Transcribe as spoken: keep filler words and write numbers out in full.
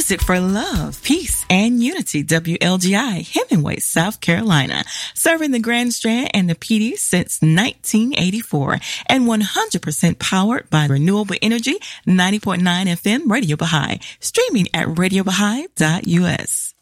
Music for love, peace, and unity. W L G I, Hemingway, South Carolina. Serving the Grand Strand and the P D since nineteen eighty-four. And one hundred percent powered by renewable energy. ninety point nine F M Radio Baha'i. Streaming at radio baha'i dot U S.